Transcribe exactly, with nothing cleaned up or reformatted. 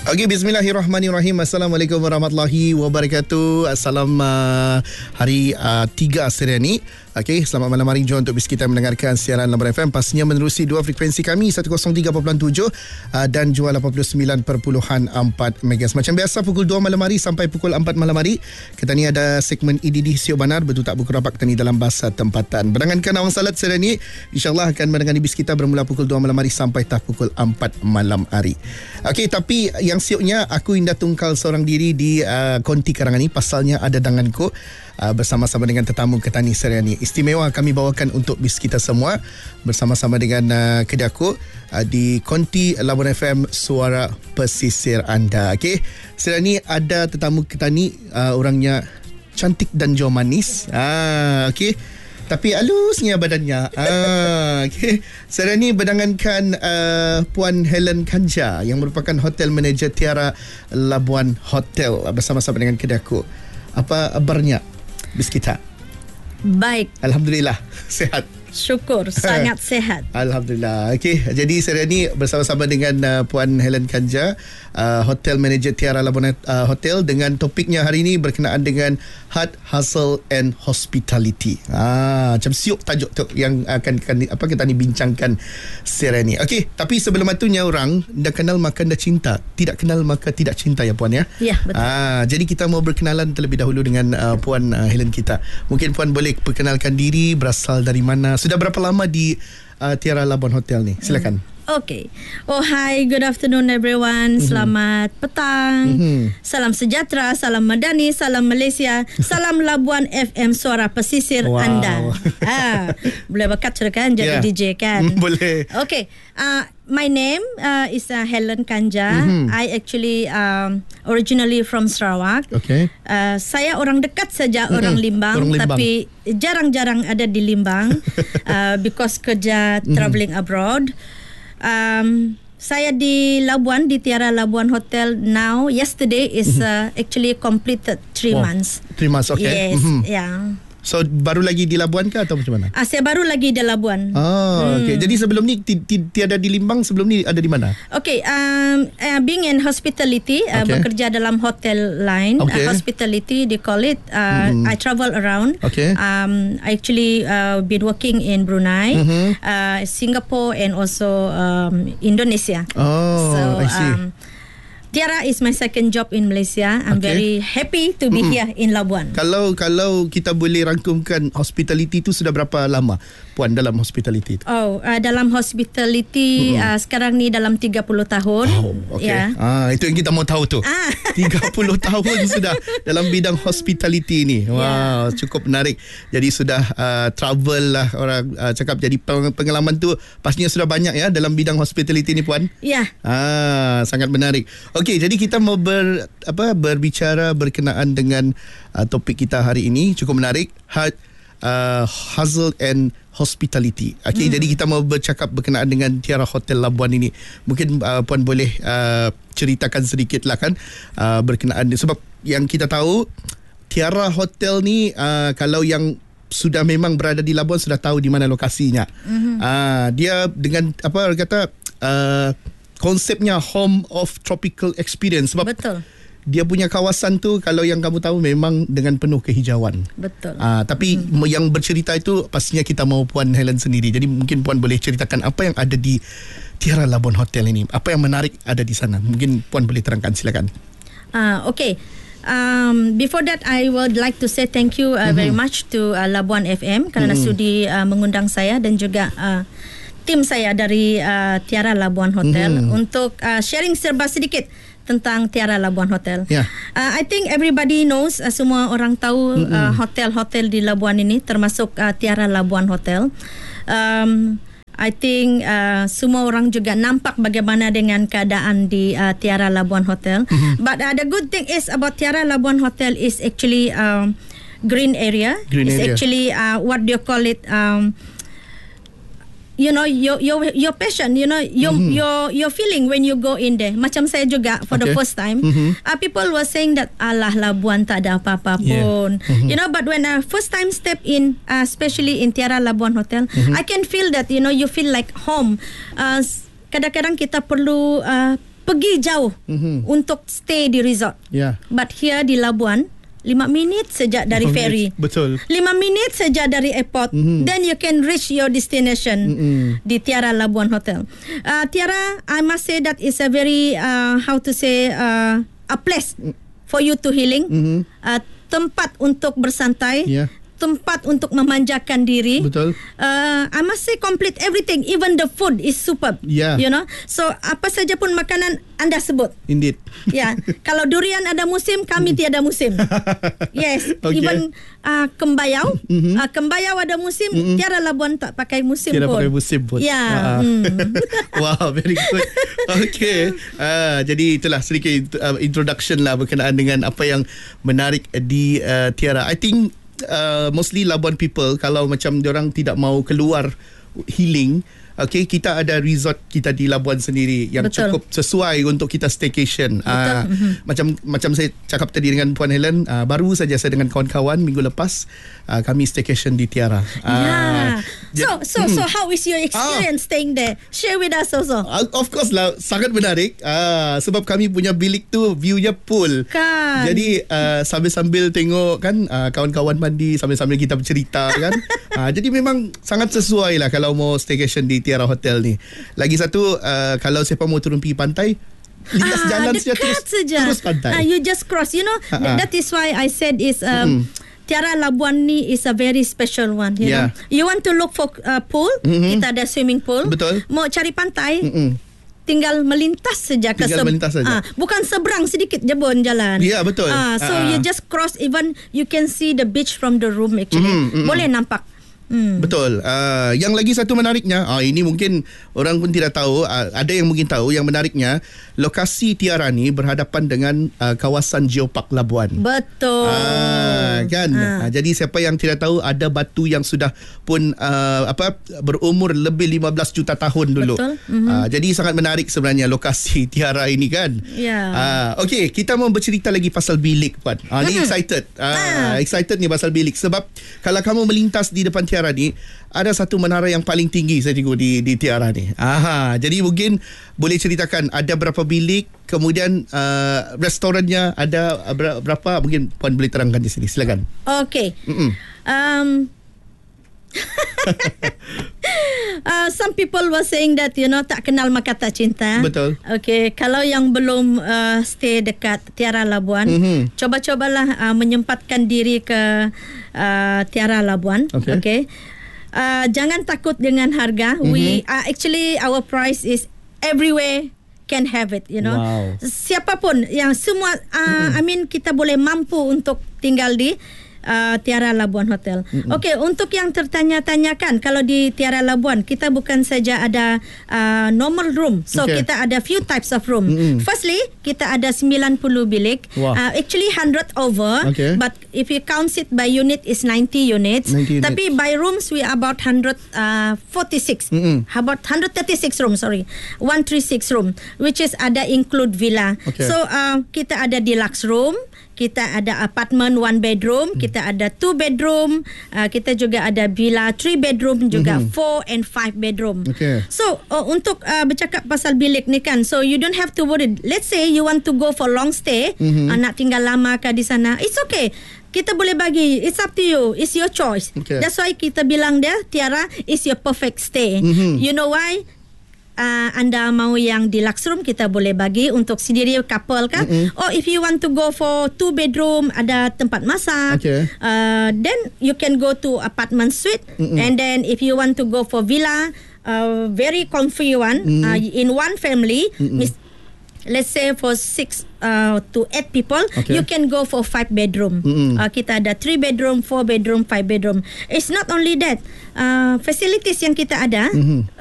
Okey, bismillahirrahmanirrahim. Assalamualaikum warahmatullahi wabarakatuh. Assalam uh, hari uh, tiga Seriani. Okey, selamat malam hari. Jom untuk bis kita mendengarkan siaran Labuan F M pastinya menerusi dua frekuensi kami seratus tiga perpuluhan tujuh uh, dan juga lapan puluh sembilan perpuluhan empat megahertz. Macam biasa pukul dua malam hari sampai pukul empat malam hari. Kita ni ada segmen I D D Sio Banar, betul tak buku rapat kita ni dalam bahasa tempatan. Berdengarkan awang salat Seriani insya-Allah akan mendengar bis kita bermula pukul dua malam hari sampai tah pukul empat malam hari. Okey, tapi yang Yang siuknya aku indah tungkal seorang diri di uh, konti karangan ini. Pasalnya ada danganku uh, bersama-sama dengan tetamu Ketani Seriani. Istimewa kami bawakan untuk bis kita semua bersama-sama dengan uh, kedai aku uh, di konti Labuan F M, suara pesisir anda. Okey, Seriani ada tetamu Ketani, uh, orangnya cantik dan jauh manis. Ah, okey. Tapi halusnya badannya. Ah, okay. Saya ni berdangankan uh, Puan Helen Kanja yang merupakan hotel manager Tiara Labuan Hotel bersama-sama dengan kedai aku. Apa kabarnya bis kita? Baik. Alhamdulillah, sihat. Syukur, sangat sehat. Alhamdulillah. Okey, jadi saya ni bersama-sama dengan uh, Puan Helen Kanja, uh, hotel manager Tiara Labuan uh, Hotel, dengan topiknya hari ini berkenaan dengan Heart, Hustle and Hospitality. Ah, macam siuk tajuk tu yang akan, akan apa kita ni bincangkan siang ni. Okey, tapi sebelum itunya orang dah kenal maka dah cinta, tidak kenal maka tidak cinta ya Puan ya. Ya, betul. Ah, jadi kita mau berkenalan terlebih dahulu dengan uh, Puan uh, Helen kita. Mungkin Puan boleh perkenalkan diri, berasal dari mana? Sudah berapa lama di uh, Tiara Labuan Hotel ni? Silakan. Hmm. Okay. Oh, hi. Good afternoon, everyone. Mm-hmm. Selamat petang. Mm-hmm. Salam sejahtera. Salam Madani. Salam Malaysia. Salam Labuan F M, suara pesisir wow. anda. Ah, boleh berkata kan jadi yeah. D J kan? Mm, boleh. Okay. Uh, my name uh, is uh, Helen Kanja. Mm-hmm. I actually um, originally from Sarawak. Okay. Uh, saya orang dekat saja, mm-hmm. orang Limbang, orang Limbang, tapi jarang-jarang ada di Limbang uh, because kerja mm-hmm. travelling abroad. Um, saya di Labuan, di Tiara Labuan Hotel now. Yesterday is uh, actually completed three oh, months. Three months, okay. Yes, mm-hmm. yeah. So baru lagi di Labuan ke atau macam mana? Ah, saya baru lagi di Labuan. Ah, hmm. okay. Jadi sebelum ni ti, ti, tiada di Limbang, sebelum ni ada di mana? Okay, um, uh, being in hospitality, uh, okay. bekerja dalam hotel line, okay. uh, hospitality they call it. Uh, mm. I travel around. Okay. Um, I actually uh, been working in Brunei, mm-hmm. uh, Singapore, and also um, Indonesia. Oh, so, I see. Um, Tiara is my second job in Malaysia. I'm okay. very happy to be mm-hmm. here in Labuan. Kalau kalau kita boleh rangkumkan hospitality tu sudah berapa lama Puan dalam hospitality tu? Oh, uh, dalam hospitality mm-hmm. uh, sekarang ni dalam tiga puluh tahun. Oh, okay. Yeah. Ah, itu yang kita mau tahu tu. Ah. tiga puluh tahun sudah dalam bidang hospitality ni. Wow, yeah. cukup menarik. Jadi sudah uh, travel lah orang uh, cakap, jadi pengalaman tu pastinya sudah banyak ya dalam bidang hospitality ni Puan. Ya. Yeah. Ah, sangat menarik. Okey, jadi kita mau ber, apa, berbicara berkenaan dengan uh, topik kita hari ini. Cukup menarik. Heart, uh, Hustle and Hospitality. Okey, hmm. jadi kita mau bercakap berkenaan dengan Tiara Hotel Labuan ini. Mungkin uh, Puan boleh uh, ceritakan sedikit lah kan uh, berkenaan. Sebab yang kita tahu Tiara Hotel ni uh, kalau yang sudah memang berada di Labuan sudah tahu di mana lokasinya. Hmm. Uh, dia dengan apa orang kata uh, konsepnya home of tropical experience. Sebab betul. Dia punya kawasan tu kalau yang kamu tahu memang dengan penuh kehijauan. Betul. Ah, tapi hmm. yang bercerita itu pastinya kita mahu Puan Helen sendiri. Jadi mungkin Puan boleh ceritakan apa yang ada di Tiara Labuan Hotel ini. Apa yang menarik ada di sana. Mungkin Puan boleh terangkan, silakan. Ah, okay. Um, before that, I would like to say thank you uh, mm-hmm. very much to uh, Labuan F M kerana mm-hmm. sudi uh, mengundang saya dan juga uh, tim saya dari uh, Tiara Labuan Hotel mm-hmm. untuk uh, sharing serba sedikit tentang Tiara Labuan Hotel. Yeah. Uh, I think everybody knows, uh, semua orang tahu mm-hmm. uh, hotel-hotel di Labuan ini, termasuk uh, Tiara Labuan Hotel. Um, I think uh, semua orang juga nampak bagaimana dengan keadaan di uh, Tiara Labuan Hotel. Mm-hmm. But uh, the good thing is about Tiara Labuan Hotel is actually um, green area. Green it's area. actually uh, what do you call it? Um, you know, your your your passion, you know, your mm-hmm. your your feeling when you go in there. Macam saya juga for okay. the first time, mm-hmm. uh, people were saying that alah Labuan tak ada apa-apa pun. Yeah. Mm-hmm. You know, but when I first time step in, uh, especially in Tiara Labuan Hotel, mm-hmm. I can feel that, you know, you feel like home. Uh, kadang-kadang kita perlu uh, pergi jauh mm-hmm. untuk stay di resort. Yeah. But here di Labuan, lima minit saja dari ferry. Betul. Lima minit saja dari airport. Mm-hmm. Then you can reach your destination mm-hmm. di Tiara Labuan Hotel. Uh, Tiara, I must say that is a very, uh, how to say, uh, a place for you to healing. Mm-hmm. Uh, tempat untuk bersantai. Yeah. Tempat untuk memanjakan diri. Betul. Uh, I must say complete everything. Even the food is superb. Yeah. You know. So apa saja pun makanan anda sebut. Indeed. Ya. Yeah. Kalau durian ada musim, kami tiada musim. Yes. Okay. Even uh, kembayau, mm-hmm. uh, kembayau ada musim. Mm-hmm. Tiara Labuan tak pakai musim tiada pun. Tiada pakai musim pun. Ya. Yeah. Uh-huh. Mm. Wow, very good. Okay. Uh, jadi itulah sedikit uh, introduction lah berkenaan dengan apa yang menarik di uh, Tiara. I think Uh, mostly Labuan people kalau macam diorang tidak mau keluar healing, okay, kita ada resort kita di Labuan sendiri yang Betul. cukup sesuai untuk kita staycation. Uh, mm-hmm. Macam macam saya cakap tadi dengan Puan Helen, uh, baru saja saya dengan kawan-kawan minggu lepas uh, kami staycation di Tiara. Uh, yeah. So so mm. so how is your experience ah. staying there? Share with us also. Uh, of course lah, sangat menarik. Uh, sebab kami punya bilik tu view-nya pool. Kan. Jadi uh, sambil-sambil tengok kan uh, kawan-kawan mandi, sambil-sambil kita bercerita kan. uh, jadi memang sangat sesuai lah kalau mau staycation di Tiara Hotel ni. Lagi satu, uh, kalau siapa mau turun pergi pantai, lintas ah, jalan saja terus, terus pantai. Ah, you just cross, you know. Uh-huh. That is why I said is um, mm-hmm. Tiara Labuan ni is a very special one. You yeah. know, you want to look for uh, pool, mm-hmm. kita ada swimming pool. Betul. Mau cari pantai. Mm-hmm. Tinggal melintas saja ke Tinggal se- melintas saja. Ah, bukan seberang sedikit je pun jalan. Ya, yeah, betul. Ah, so uh-huh. you just cross, even you can see the beach from the room actually. Mm-hmm. Boleh nampak. Hmm. Betul. Uh, yang lagi satu menariknya, uh, ini mungkin orang pun tidak tahu, uh, ada yang mungkin tahu, yang menariknya lokasi Tiara ni berhadapan dengan uh, kawasan Geopark Labuan. Betul. Uh, kan. Uh. Uh, jadi siapa yang tidak tahu, ada batu yang sudah pun uh, apa berumur lebih lima belas juta tahun dulu. Betul. Mm-hmm. Uh, jadi sangat menarik sebenarnya lokasi Tiara ini kan. Ya. Yeah. Uh, Okey, kita mau bercerita lagi pasal bilik Puan. Uh, ni excited. Uh, uh. Excited ni pasal bilik sebab kalau kamu melintas di depan Tiara Tiara ni, ada satu menara yang paling tinggi saya tengok di di Tiara ni. Aha, jadi mungkin boleh ceritakan ada berapa bilik, kemudian uh, restorannya ada berapa, mungkin Puan boleh terangkan di sini. Silakan. Okey. Um uh, some people were saying that, you know, tak kenal maka tak cinta. Betul. Okay, kalau yang belum uh, stay dekat Tiara Labuan, mm-hmm. coba-cobalah uh, menyempatkan diri ke uh, Tiara Labuan. Okay. Okay. Uh, jangan takut dengan harga. Mm-hmm. We uh, actually our price is everywhere can have it, you know. Wow. Siapapun yang semua, uh, mm-hmm. I mean kita boleh mampu untuk tinggal di Uh, Tiara Labuan Hotel. Mm-hmm. Okey, untuk yang tertanya-tanyakan, kalau di Tiara Labuan kita bukan saja ada uh, normal room. So okay. kita ada few types of room. Mm-hmm. Firstly, kita ada sembilan puluh bilik. Wow. Uh, actually one hundred over. Okay. But if you count it by unit is ninety units. ninety Tapi units. by rooms we about one hundred forty-six. Mm-hmm. About one hundred thirty-six room, sorry. one hundred thirty-six room, which is ada include villa. Okay. So uh, kita ada deluxe room, kita ada apartment one bedroom, hmm. kita ada two bedroom, uh, kita juga ada villa three bedroom, juga mm-hmm. four and five bedroom. Okay. So uh, untuk uh, bercakap pasal bilik ni kan, so you don't have to worry. Let's say you want to go for long stay, mm-hmm. uh, nak tinggal lama ke di sana, it's okay. Kita boleh bagi, it's up to you, it's your choice. Okay. That's why kita bilang dia, Tiara is your perfect stay. Mm-hmm. You know why? Uh, anda mau yang deluxe room, kita boleh bagi untuk sendiri couple kan. Mm-hmm. Or if you want to go for two bedroom, ada tempat masak. Okay. Uh, then you can go to apartment suite. Mm-hmm. And then if you want to go for villa, uh, very comfy one, mm-hmm. uh, in one family, mm-hmm. mis- let's say for six uh, to eight people, okay. you can go for five bedroom. Mm-hmm. Uh, kita ada three bedroom, four bedroom, five bedroom. It's not only that, uh, facilities yang kita ada. Mm-hmm.